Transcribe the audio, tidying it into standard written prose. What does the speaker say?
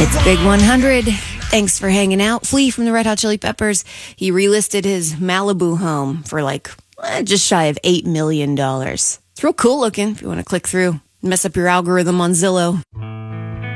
It's Big 100. Thanks for hanging out. Flea from the Red Hot Chili Peppers. He relisted his Malibu home for just shy of $8 million. It's real cool looking if you want to click through. Mess up your algorithm on Zillow.